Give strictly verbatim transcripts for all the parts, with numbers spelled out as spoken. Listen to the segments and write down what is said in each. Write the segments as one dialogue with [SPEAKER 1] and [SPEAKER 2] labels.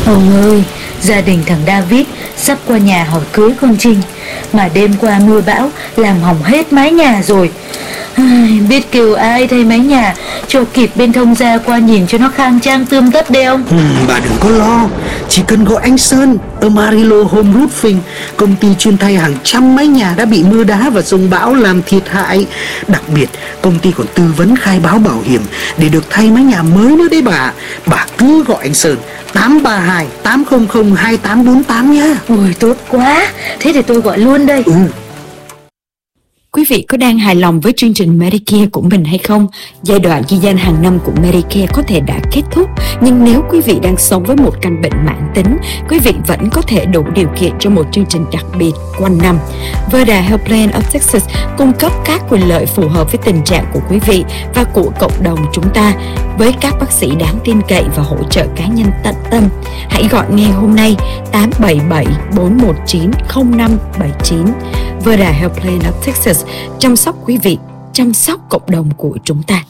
[SPEAKER 1] Ông ơi, gia đình thằng David sắp qua nhà hỏi cưới con Trinh, mà đêm qua mưa bão làm hỏng hết mái nhà rồi. Ai, biết kêu ai thay mái nhà cho kịp bên thông gia qua nhìn cho nó khang trang tươm tất đây ông.
[SPEAKER 2] ừ, Bà đừng có lo, chỉ cần gọi anh Sơn ở Marilo Home Roofing, công ty chuyên thay hàng trăm mái nhà đã bị mưa đá và dông bão làm thiệt hại. Đặc biệt công ty còn tư vấn khai báo bảo hiểm để được thay mái nhà mới nữa đấy bà. Bà cứ gọi anh Sơn tám ba hai tám không không hai tám bốn tám nhá.
[SPEAKER 1] Ôi tốt quá, thế thì tôi gọi luôn đây.
[SPEAKER 2] ừ.
[SPEAKER 3] Quý vị có đang hài lòng với chương trình Medicare của mình hay không? Giai đoạn ghi danh hàng năm của Medicare có thể đã kết thúc, nhưng nếu quý vị đang sống với một căn bệnh mãn tính, quý vị vẫn có thể đủ điều kiện cho một chương trình đặc biệt quanh năm. Verda Health Plan of Texas cung cấp các quyền lợi phù hợp với tình trạng của quý vị và của cộng đồng chúng ta, với các bác sĩ đáng tin cậy và hỗ trợ cá nhân tận tâm. Hãy gọi ngay hôm nay tám bảy bảy bốn một chín không năm bảy chín. Verda Health Plan of Texas, chăm sóc quý vị, chăm sóc cộng đồng của chúng ta.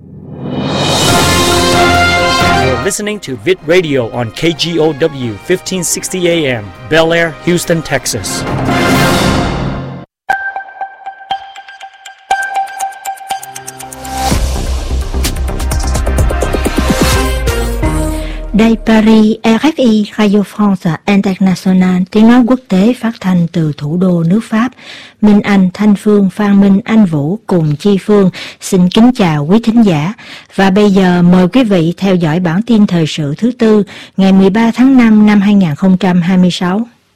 [SPEAKER 4] You're listening to Vid Radio on K G O W fifteen sixty A M, Bel Air, Houston, Texas.
[SPEAKER 5] Đây Paris, R F I Radio France International, tiếng nói quốc tế phát thanh từ thủ đô nước Pháp. Minh Anh, Thanh Phương, Phan Minh, Anh Vũ cùng Chi Phương xin kính chào quý thính giả. Và bây giờ mời quý vị theo dõi bản tin thời sự thứ tư ngày mười ba tháng năm năm hai nghìn không trăm hai mươi sáu.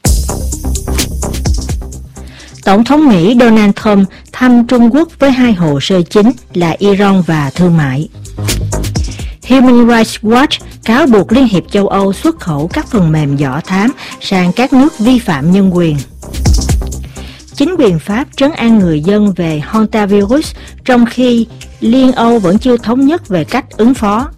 [SPEAKER 5] Tổng thống Mỹ Donald Trump thăm Trung Quốc với hai hồ sơ chính là Iran và thương mại. Human Rights Watch cáo buộc Liên hiệp châu Âu xuất khẩu các phần mềm dò thám sang các nước vi phạm nhân quyền. Chính quyền Pháp trấn an người dân về hantavirus trong khi Liên Âu vẫn chưa thống nhất về cách ứng phó.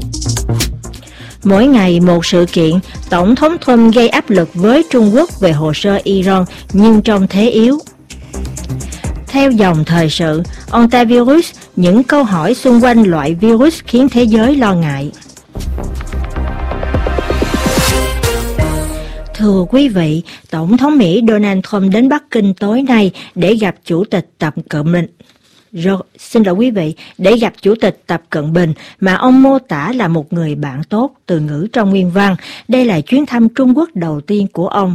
[SPEAKER 5] Mỗi ngày một sự kiện, Tổng thống Trump gây áp lực với Trung Quốc về hồ sơ Iran nhưng trong thế yếu. Theo dòng thời sự, hantavirus, những câu hỏi xung quanh loại virus khiến thế giới lo ngại. Thưa quý vị, Tổng thống Mỹ Donald Trump đến Bắc Kinh tối nay để gặp Chủ tịch Tập Cận Bình. Rồi, xin lỗi quý vị, để gặp Chủ tịch Tập Cận Bình mà ông mô tả là một người bạn tốt, từ ngữ trong nguyên văn. Đây là chuyến thăm Trung Quốc đầu tiên của ông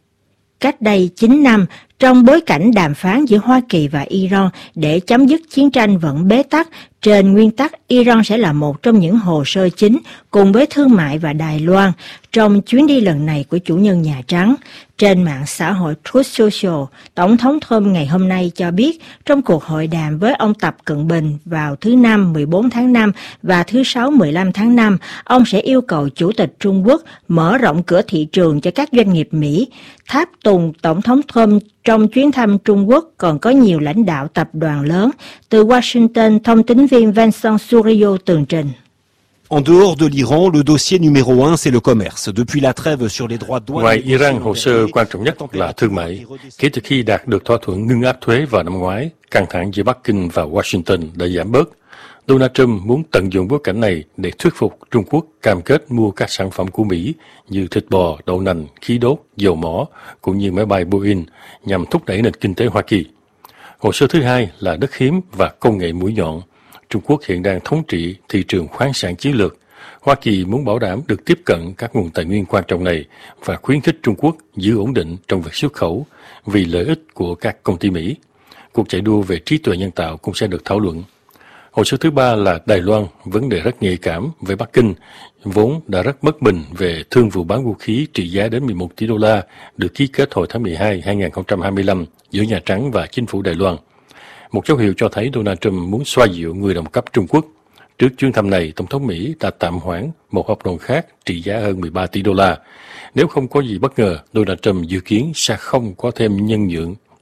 [SPEAKER 5] cách đây chín năm, trong bối cảnh đàm phán giữa Hoa Kỳ và Iran để chấm dứt chiến tranh vẫn bế tắc. Trên nguyên tắc, Iran sẽ là một trong những hồ sơ chính cùng với thương mại và Đài Loan trong chuyến đi lần này của chủ nhân Nhà Trắng. Trên mạng xã hội Truth Social, Tổng thống Trump ngày hôm nay cho biết trong cuộc hội đàm với ông Tập Cận Bình vào thứ Năm mười bốn tháng năm và thứ Sáu mười lăm tháng năm, ông sẽ yêu cầu Chủ tịch Trung Quốc mở rộng cửa thị trường cho các doanh nghiệp Mỹ. Tháp tùng Tổng thống Trump trong chuyến thăm Trung Quốc còn có nhiều lãnh đạo tập đoàn lớn. Từ Washington, thông tín viên Vincent Surio tường trình.
[SPEAKER 6] En dehors de l'Iran, le dossier numéro un, c'est le commerce. Depuis la trêve sur les droits de douane...
[SPEAKER 7] Ngoài Iran, hồ sơ quan trọng nhất là thương mại. Kể từ khi đạt được thỏa thuận ngưng áp thuế vào năm ngoái, căng thẳng giữa Bắc Kinh và Washington đã giảm bớt. Donald Trump muốn tận dụng bối cảnh này để thuyết phục Trung Quốc cam kết mua các sản phẩm của Mỹ như thịt bò, đậu nành, khí đốt, dầu mỏ, cũng như máy bay Boeing nhằm thúc đẩy nền kinh tế Hoa Kỳ. Hồ sơ thứ hai là đất hiếm và công nghệ mũi nhọn. Trung Quốc hiện đang thống trị thị trường khoáng sản chiến lược. Hoa Kỳ muốn bảo đảm được tiếp cận các nguồn tài nguyên quan trọng này và khuyến khích Trung Quốc giữ ổn định trong việc xuất khẩu vì lợi ích của các công ty Mỹ. Cuộc chạy đua về trí tuệ nhân tạo cũng sẽ được thảo luận. Hồ sơ thứ ba là Đài Loan, vấn đề rất nhạy cảm với Bắc Kinh, vốn đã rất bất bình về thương vụ bán vũ khí trị giá đến mười một tỷ đô la được ký kết hồi tháng mười hai năm hai nghìn không trăm hai mươi lăm giữa Nhà Trắng và chính phủ Đài Loan. Một dấu hiệu cho thấy Donald Trump muốn xoa dịu người đồng cấp Trung Quốc. Trước chuyến thăm này, Tổng thống Mỹ đã tạm hoãn một hợp đồng khác trị giá hơn mười ba tỷ đô la. Nếu không có gì bất ngờ, Donald Trump dự kiến sẽ không có thêm nhân nhượng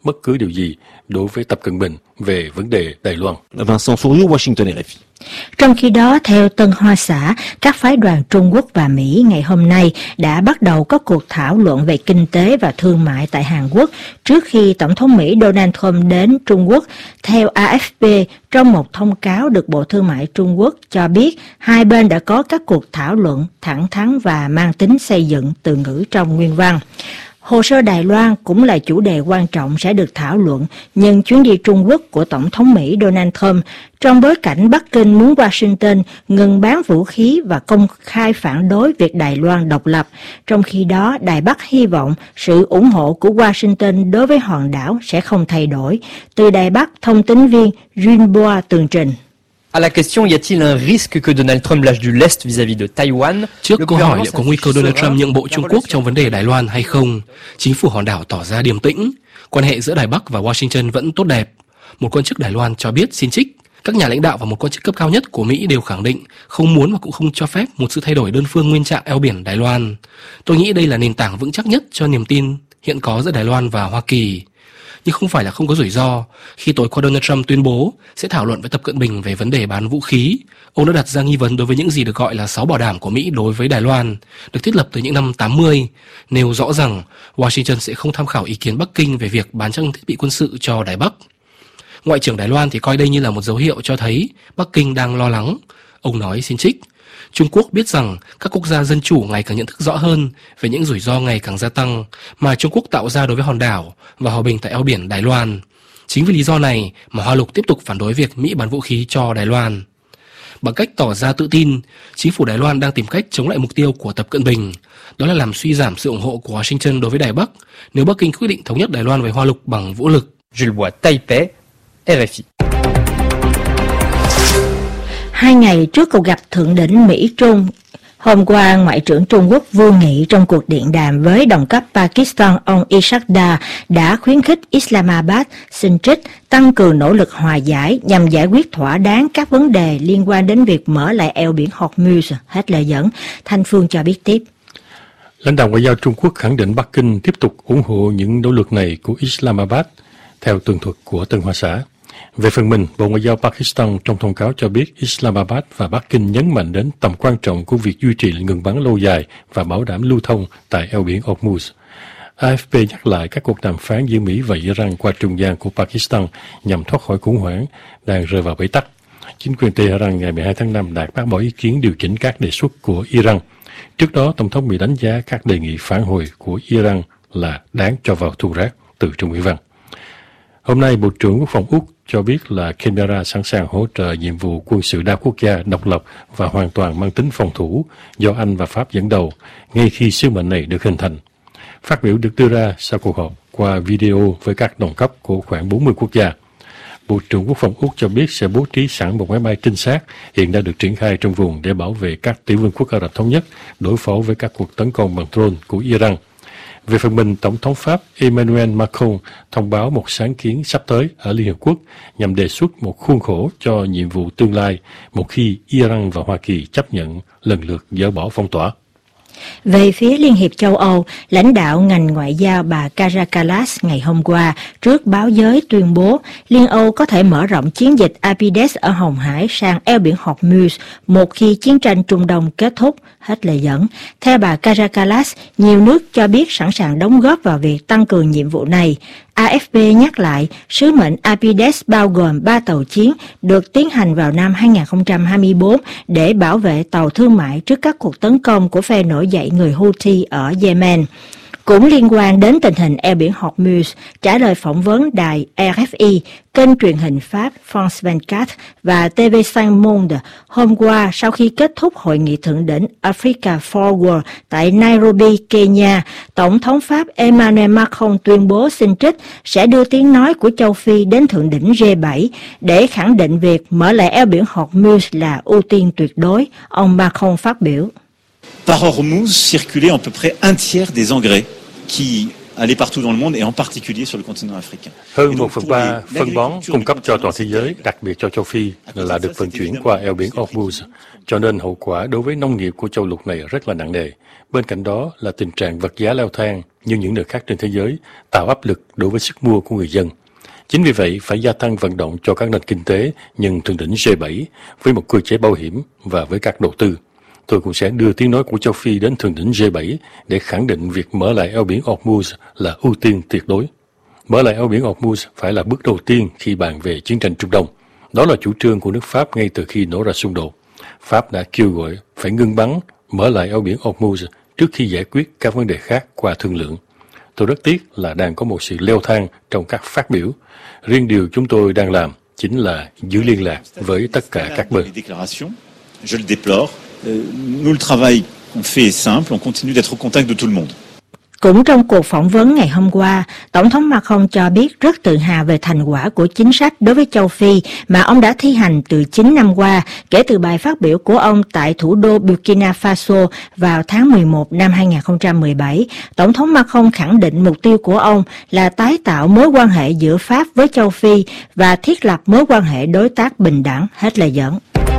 [SPEAKER 7] bất cứ điều gì đối với Tập Cận Bình về vấn đề Đài Loan.
[SPEAKER 6] Vincent Souriau, Washington, R F I.
[SPEAKER 5] Trong khi đó, theo Tân Hoa Xã, các phái đoàn Trung Quốc và Mỹ ngày hôm nay đã bắt đầu có cuộc thảo luận về kinh tế và thương mại tại Hàn Quốc trước khi Tổng thống Mỹ Donald Trump đến Trung Quốc. Theo A F P, trong một thông cáo được Bộ Thương mại Trung Quốc cho biết, hai bên đã có các cuộc thảo luận thẳng thắn và mang tính xây dựng, từ ngữ trong nguyên văn. Hồ sơ Đài Loan cũng là chủ đề quan trọng sẽ được thảo luận nhân chuyến đi Trung Quốc của Tổng thống Mỹ Donald Trump, trong bối cảnh Bắc Kinh muốn Washington ngừng bán vũ khí và công khai phản đối việc Đài Loan độc lập. Trong khi đó, Đài Bắc hy vọng sự ủng hộ của Washington đối với hòn đảo sẽ không thay đổi. Từ Đài Bắc, thông tín viên Junboa tường trình.
[SPEAKER 8] À la question, y a-t-il un risque que Donald Trump lâche du lest vis-à-vis de Taïwan?
[SPEAKER 9] Trước câu hỏi liệu có nguy cơ Donald Trump nhượng bộ Trung Quốc trong vấn đề Đài Loan hay không, chính phủ hòn đảo tỏ ra điềm tĩnh. Quan hệ giữa Đài Bắc và Washington vẫn tốt đẹp. Một quan chức Đài Loan cho biết, xin trích, các nhà lãnh đạo và một quan chức cấp cao nhất của Mỹ đều khẳng định không muốn và cũng không cho phép một sự thay đổi đơn phương nguyên trạng eo biển Đài Loan. Tôi nghĩ đây là nền tảng vững chắc nhất cho niềm tin hiện có giữa Đài Loan và Hoa Kỳ. Nhưng không phải là không có rủi ro. Khi tối qua Donald Trump tuyên bố sẽ thảo luận với Tập Cận Bình về vấn đề bán vũ khí, ông đã đặt ra nghi vấn đối với những gì được gọi là sáu bảo đảm của Mỹ đối với Đài Loan, được thiết lập từ những năm tám mươi, nêu rõ rằng Washington sẽ không tham khảo ý kiến Bắc Kinh về việc bán trang thiết bị quân sự cho Đài Bắc. Ngoại trưởng Đài Loan thì coi đây như là một dấu hiệu cho thấy Bắc Kinh đang lo lắng. Ông nói, xin trích, Trung Quốc biết rằng các quốc gia dân chủ ngày càng nhận thức rõ hơn về những rủi ro ngày càng gia tăng mà Trung Quốc tạo ra đối với hòn đảo và hòa bình tại eo biển Đài Loan. Chính vì lý do này mà Hoa Lục tiếp tục phản đối việc Mỹ bán vũ khí cho Đài Loan. Bằng cách tỏ ra tự tin, chính phủ Đài Loan đang tìm cách chống lại mục tiêu của Tập Cận Bình, đó là làm suy giảm sự ủng hộ của Washington đối với Đài Bắc nếu Bắc Kinh quyết định thống nhất Đài Loan với Hoa Lục bằng vũ lực.
[SPEAKER 8] Jules Bois, Taipei, R F I.
[SPEAKER 5] Hai ngày trước cuộc gặp thượng đỉnh Mỹ-Trung, hôm qua Ngoại trưởng Trung Quốc Vương Nghị trong cuộc điện đàm với đồng cấp Pakistan ông Ishaq Dar đã khuyến khích Islamabad xin trích tăng cường nỗ lực hòa giải nhằm giải quyết thỏa đáng các vấn đề liên quan đến việc mở lại eo biển Hormuz. Hết lời dẫn, Thanh Phương cho biết tiếp.
[SPEAKER 7] Lãnh đạo ngoại giao Trung Quốc khẳng định Bắc Kinh tiếp tục ủng hộ những nỗ lực này của Islamabad, theo tường thuật của Tân Hoa Xã. Về phần mình, Bộ Ngoại giao Pakistan trong thông cáo cho biết Islamabad và Bắc Kinh nhấn mạnh đến tầm quan trọng của việc duy trì ngừng bắn lâu dài và bảo đảm lưu thông tại eo biển Hormuz. A F P nhắc lại các cuộc đàm phán giữa Mỹ và Iran qua trung gian của Pakistan nhằm thoát khỏi khủng hoảng đang rơi vào bế tắc. Chính quyền Tehran ngày mười hai tháng năm đã bác bỏ ý kiến điều chỉnh các đề xuất của Iran. Trước đó, Tổng thống Mỹ đánh giá các đề nghị phản hồi của Iran là đáng cho vào thùng rác từ trong ủy ban. Hôm nay, Bộ trưởng Quốc phòng Úc cho biết là Canberra sẵn sàng hỗ trợ nhiệm vụ quân sự đa quốc gia độc lập và hoàn toàn mang tính phòng thủ do Anh và Pháp dẫn đầu ngay khi sứ mệnh này được hình thành. Phát biểu được đưa ra sau cuộc họp qua video với các đồng cấp của khoảng bốn mươi quốc gia. Bộ trưởng Quốc phòng Úc cho biết sẽ bố trí sẵn một máy bay trinh sát hiện đã được triển khai trong vùng để bảo vệ các tiểu vương quốc Ả Rập Thống Nhất đối phó với các cuộc tấn công bằng drone của Iran. Về phần mình, Tổng thống Pháp Emmanuel Macron thông báo một sáng kiến sắp tới ở Liên Hợp Quốc nhằm đề xuất một khuôn khổ cho nhiệm vụ tương lai một khi Iran và Hoa Kỳ chấp nhận lần lượt dỡ bỏ phong tỏa.
[SPEAKER 5] Về phía Liên hiệp châu Âu, lãnh đạo ngành ngoại giao bà Kaja Kallas ngày hôm qua trước báo giới tuyên bố Liên Âu có thể mở rộng chiến dịch Apides ở Hồng Hải sang eo biển Hormuz một khi chiến tranh Trung Đông kết thúc. Hết lời dẫn. Theo bà Kaja Kallas, nhiều nước cho biết sẵn sàng đóng góp vào việc tăng cường nhiệm vụ này. A F P nhắc lại, sứ mệnh Apides bao gồm ba tàu chiến được tiến hành vào năm hai không hai tư để bảo vệ tàu thương mại trước các cuộc tấn công của phe nổi dậy người Houthi ở Yemen. Cũng liên quan đến tình hình eo biển Hormuz, trả lời phỏng vấn đài R F I, kênh truyền hình Pháp France hai mươi bốn và T V cinq Monde hôm qua sau khi kết thúc hội nghị thượng đỉnh Africa Forward tại Nairobi, Kenya, Tổng thống Pháp Emmanuel Macron tuyên bố xin trích sẽ đưa tiếng nói của châu Phi đến thượng đỉnh G bảy để khẳng định việc mở lại eo biển Hormuz là ưu tiên tuyệt đối. Ông Macron phát biểu.
[SPEAKER 10] Par Hormuz circulait à peu près un tiers des engrais qui allaient partout dans le monde et en particulier sur le continent africain.
[SPEAKER 7] Hơn một phần ba phân bón cung cấp cho toàn thế giới, đặc biệt cho châu Phi, là được vận chuyển qua eo biển Hormuz, cho nên hậu quả đối với nông nghiệp của châu lục này rất là nặng nề. Bên cạnh đó là tình trạng vật giá leo thang như những nơi khác trên thế giới, tạo áp lực đối với sức mua của người dân. Chính vì vậy, phải gia tăng vận động cho các nền kinh tế nhân thượng đỉnh G bảy với một cơ chế bảo hiểm và với các đầu tư. Tôi cũng sẽ đưa tiếng nói của châu Phi đến thượng đỉnh G bảy để khẳng định việc mở lại eo biển Hormuz là ưu tiên tuyệt đối. Mở lại eo biển Hormuz phải là bước đầu tiên khi bàn về chiến tranh Trung Đông. Đó là chủ trương của nước Pháp ngay từ khi nổ ra xung đột. Pháp đã kêu gọi phải ngưng bắn, mở lại eo biển Hormuz trước khi giải quyết các vấn đề khác qua thương lượng. Tôi rất tiếc là đang có một sự leo thang trong các phát biểu. Riêng điều chúng tôi đang làm chính là giữ liên lạc với tất cả các bên.
[SPEAKER 10] Je le déplore. Nous, le travail qu'on fait est simple, on continue d'être au contact de tout le monde.
[SPEAKER 5] Cũng trong cuộc phỏng vấn ngày hôm qua, Tổng thống Macron cho biết rất tự hào về thành quả của chính sách đối với châu Phi mà ông đã thi hành từ chín năm qua, kể từ bài phát biểu của ông tại thủ đô Burkina Faso vào tháng mười một năm hai nghìn không trăm mười bảy. Tổng thống Macron khẳng định mục tiêu của ông là tái tạo mối quan hệ giữa Pháp với châu Phi và thiết lập mối quan hệ đối tác bình đẳng, hết lời dẫn.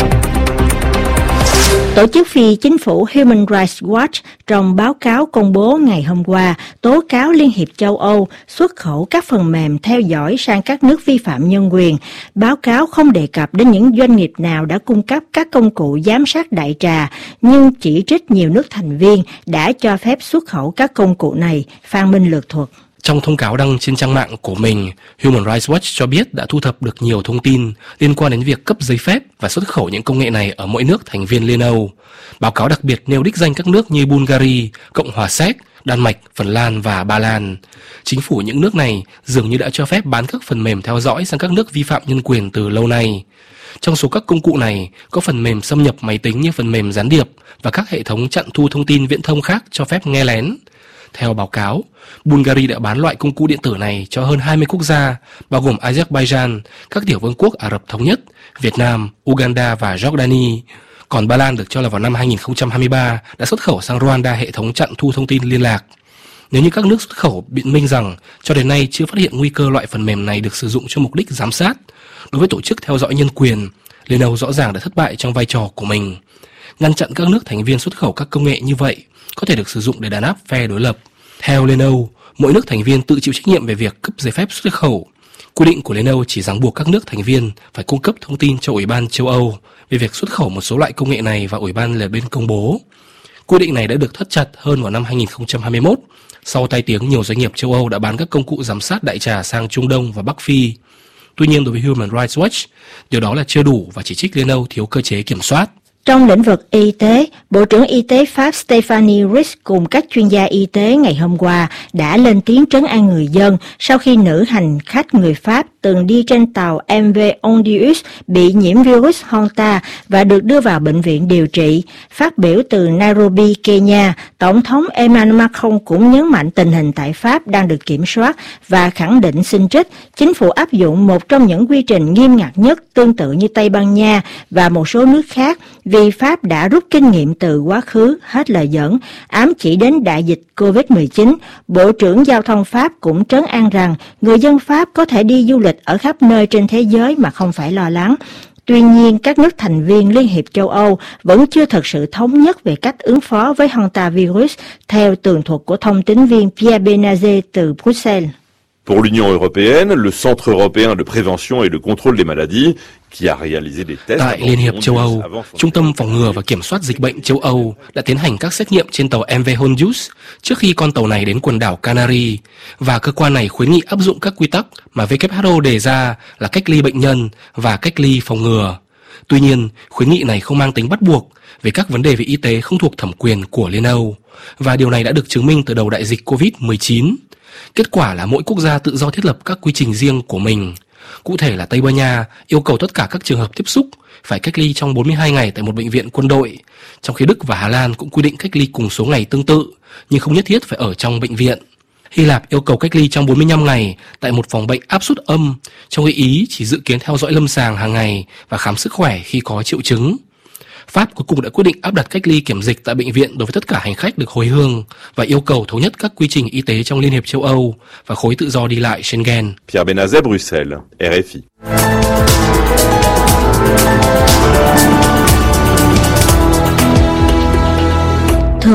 [SPEAKER 5] Tổ chức phi chính phủ Human Rights Watch trong báo cáo công bố ngày hôm qua tố cáo Liên hiệp châu Âu xuất khẩu các phần mềm theo dõi sang các nước vi phạm nhân quyền. Báo cáo không đề cập đến những doanh nghiệp nào đã cung cấp các công cụ giám sát đại trà, nhưng chỉ trích nhiều nước thành viên đã cho phép xuất khẩu các công cụ này. Phan Minh Lược thuật.
[SPEAKER 9] Trong thông cáo đăng trên trang mạng của mình, Human Rights Watch cho biết đã thu thập được nhiều thông tin liên quan đến việc cấp giấy phép và xuất khẩu những công nghệ này ở mỗi nước thành viên Liên Âu. Báo cáo đặc biệt nêu đích danh các nước như Bulgaria, Cộng hòa Séc, Đan Mạch, Phần Lan và Ba Lan. Chính phủ những nước này dường như đã cho phép bán các phần mềm theo dõi sang các nước vi phạm nhân quyền từ lâu nay. Trong số các công cụ này, có phần mềm xâm nhập máy tính như phần mềm gián điệp và các hệ thống chặn thu thông tin viễn thông khác cho phép nghe lén. Theo báo cáo, Bulgaria đã bán loại công cụ điện tử này cho hơn hai mươi quốc gia, bao gồm Azerbaijan, các tiểu vương quốc Ả Rập Thống Nhất, Việt Nam, Uganda và Jordani. Còn Ba Lan được cho là vào năm hai nghìn không trăm hai mươi ba đã xuất khẩu sang Rwanda hệ thống chặn thu thông tin liên lạc. Nếu như các nước xuất khẩu biện minh rằng cho đến nay chưa phát hiện nguy cơ loại phần mềm này được sử dụng cho mục đích giám sát, đối với tổ chức theo dõi nhân quyền, Liên Âu rõ ràng đã thất bại trong vai trò của mình. Ngăn chặn các nước thành viên xuất khẩu các công nghệ như vậy có thể được sử dụng để đàn áp phe đối lập. Theo Liên Âu, mỗi nước thành viên tự chịu trách nhiệm về việc cấp giấy phép xuất khẩu. Quy định của Liên Âu chỉ ràng buộc các nước thành viên phải cung cấp thông tin cho Ủy ban châu Âu về việc xuất khẩu một số loại công nghệ này và Ủy ban là bên công bố. Quy định này đã được thắt chặt hơn vào năm hai nghìn không trăm hai mươi mốt, sau tai tiếng nhiều doanh nghiệp châu Âu đã bán các công cụ giám sát đại trà sang Trung Đông và Bắc Phi. Tuy nhiên, đối với Human Rights Watch, điều đó là chưa đủ và chỉ trích Liên Âu thiếu cơ chế kiểm soát.
[SPEAKER 5] Trong lĩnh vực y tế, Bộ trưởng Y tế Pháp Stéphanie Rich cùng các chuyên gia y tế ngày hôm qua đã lên tiếng trấn an người dân sau khi nữ hành khách người Pháp từng đi trên tàu em vê Ondius bị nhiễm virus Honta và được đưa vào bệnh viện điều trị. Phát biểu từ Nairobi, Kenya, Tổng thống Emmanuel Macron cũng nhấn mạnh tình hình tại Pháp đang được kiểm soát và khẳng định xin trích chính phủ áp dụng một trong những quy trình nghiêm ngặt nhất tương tự như Tây Ban Nha và một số nước khác vì Pháp đã rút kinh nghiệm từ quá khứ, hết lời dẫn. Ám chỉ đến đại dịch covid mười chín, Bộ trưởng Giao thông Pháp cũng trấn an rằng người dân Pháp có thể đi du lịch ở khắp nơi trên thế giới mà không phải lo lắng. Tuy nhiên, các nước thành viên Liên hiệp châu Âu vẫn chưa thực sự thống nhất về cách ứng phó với Hantavirus, theo tường thuật của thông tín viên Pierre Benazet từ Bruxelles.
[SPEAKER 11] Pour l'Union européenne, le Centre européen de prévention et de contrôle des maladies, qui a réalisé des tests...
[SPEAKER 9] Tại Liên hiệp châu Âu, Trung tâm phòng ngừa và kiểm soát dịch bệnh châu Âu đã tiến hành các xét nghiệm trên tàu em vê Hondius trước khi con tàu này đến quần đảo Canary, và cơ quan này khuyến nghị áp dụng các quy tắc mà vê kép hát o đề ra là cách ly bệnh nhân và cách ly phòng ngừa. Tuy nhiên, khuyến nghị này không mang tính bắt buộc vì các vấn đề về y tế không thuộc thẩm quyền của Liên Âu, và điều này đã được chứng minh từ đầu đại dịch covid mười chín. Kết quả là mỗi quốc gia tự do thiết lập các quy trình riêng của mình. Cụ thể là Tây Ban Nha yêu cầu tất cả các trường hợp tiếp xúc phải cách ly trong bốn mươi hai ngày tại một bệnh viện quân đội, trong khi Đức và Hà Lan cũng quy định cách ly cùng số ngày tương tự, nhưng không nhất thiết phải ở trong bệnh viện. Hy Lạp yêu cầu cách ly trong bốn mươi lăm ngày tại một phòng bệnh áp suất âm, trong khi Ý chỉ dự kiến theo dõi lâm sàng hàng ngày và khám sức khỏe khi có triệu chứng. Pháp cuối cùng đã quyết định áp đặt cách ly kiểm dịch tại bệnh viện đối với tất cả hành khách được hồi hương và yêu cầu thống nhất các quy trình y tế trong Liên hiệp châu Âu và khối tự do đi lại Schengen.
[SPEAKER 11] Pierre Benazet, Bruxelles, rờ ép i.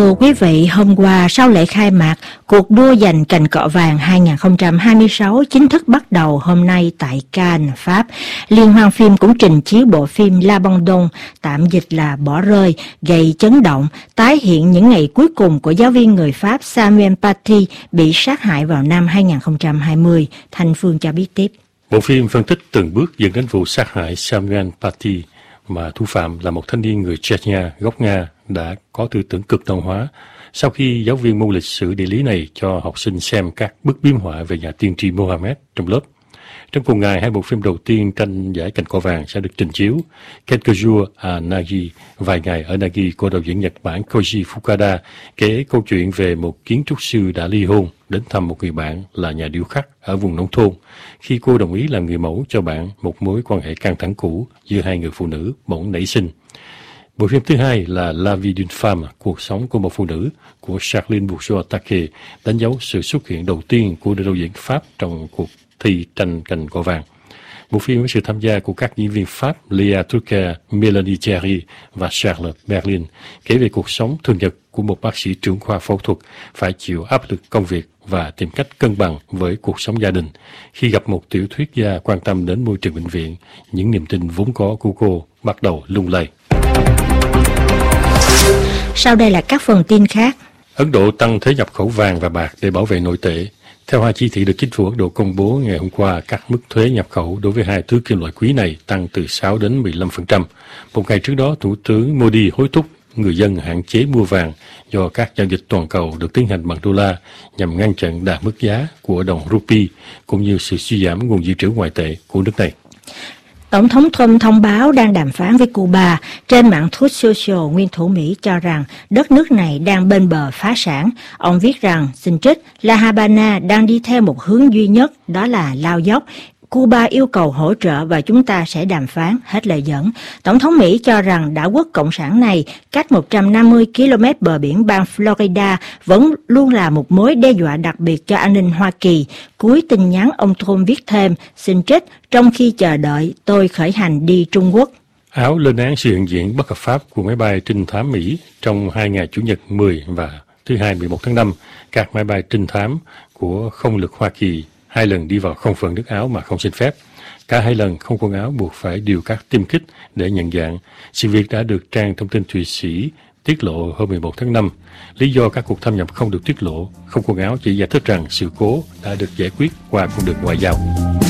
[SPEAKER 5] Thưa quý vị, hôm qua sau lễ khai mạc, cuộc đua giành cành cọ vàng hai không hai sáu chính thức bắt đầu hôm nay tại Cannes, Pháp. Liên hoan phim cũng trình chiếu bộ phim L'Abandon, tạm dịch là Bỏ rơi, gây chấn động, tái hiện những ngày cuối cùng của giáo viên người Pháp Samuel Paty bị sát hại vào năm hai không hai không. Thanh Phương cho biết tiếp.
[SPEAKER 7] Bộ phim phân tích từng bước dẫn đến vụ sát hại Samuel Paty, mà thủ phạm là một thanh niên người Chechnya gốc Nga đã có tư tưởng cực đoan hóa sau khi giáo viên môn lịch sử địa lý này cho học sinh xem các bức biếm họa về nhà tiên tri Mohammed trong lớp. Trong cùng ngày, hai bộ phim đầu tiên tranh giải cành cọ vàng sẽ được trình chiếu. Quelques jours à Nagi, vài ngày ở Nagi, của đạo diễn Nhật Bản Koji Fukada kể câu chuyện về một kiến trúc sư đã ly hôn đến thăm một người bạn là nhà điêu khắc ở vùng nông thôn. Khi cô đồng ý làm người mẫu cho bạn, một mối quan hệ căng thẳng cũ giữa hai người phụ nữ bỗng nảy sinh. Bộ phim thứ hai là La vie d'une femme, cuộc sống của một phụ nữ, của Charline Bourgeois-Taquet, đánh dấu sự xuất hiện đầu tiên của đạo diễn Pháp trong cuộc thi tranh cành cọ vàng. Bộ phim với sự tham gia của các diễn viên Pháp Léa Trucker, Mélanie Thierry và Charles Berlin, kể về cuộc sống thường nhật của một bác sĩ trưởng khoa phẫu thuật phải chịu áp lực công việc và tìm cách cân bằng với cuộc sống gia đình. Khi gặp một tiểu thuyết gia quan tâm đến môi trường bệnh viện, những niềm tin vốn có của cô bắt đầu lung lay.
[SPEAKER 5] Sau đây là các phần tin khác.
[SPEAKER 7] Ấn Độ tăng thuế nhập khẩu vàng và bạc để bảo vệ nội tệ. Theo hai chỉ thị được chính phủ Ấn Độ công bố ngày hôm qua, các mức thuế nhập khẩu đối với hai thứ kim loại quý này tăng từ sáu đến mười lăm phần trăm. Một ngày trước đó, Thủ tướng Modi hối thúc người dân hạn chế mua vàng do các giao dịch toàn cầu được tiến hành bằng đô la nhằm ngăn chặn đà mức giá của đồng rupee cũng như sự suy giảm nguồn dự trữ ngoại tệ của nước này.
[SPEAKER 5] Tổng thống Trump thông báo đang đàm phán với Cuba. Trên mạng Truth Social, nguyên thủ Mỹ cho rằng đất nước này đang bên bờ phá sản. Ông viết rằng, xin trích, La Habana đang đi theo một hướng duy nhất, đó là lao dốc. Cuba yêu cầu hỗ trợ và chúng ta sẽ đàm phán, hết lời dẫn. Tổng thống Mỹ cho rằng đảo quốc cộng sản này, cách một trăm năm mươi ki lô mét bờ biển bang Florida, vẫn luôn là một mối đe dọa đặc biệt cho an ninh Hoa Kỳ. Cuối tin nhắn, ông Trump viết thêm, xin trích, trong khi chờ đợi, tôi khởi hành đi Trung Quốc.
[SPEAKER 7] Áo lên án sự hiện diện bất hợp pháp của máy bay trinh thám Mỹ trong hai ngày Chủ nhật mười và thứ Hai mười một tháng năm. Các máy bay trinh thám của không lực Hoa Kỳ hai lần đi vào không phận nước Áo mà không xin phép. Cả hai lần không quân Áo buộc phải điều các tiêm kích để nhận dạng. Sự việc đã được trang thông tin Thụy Sĩ tiết lộ hôm mười một tháng năm. Lý do các cuộc thâm nhập không được tiết lộ, không quân Áo chỉ giải thích rằng sự cố đã được giải quyết qua con đường ngoại giao.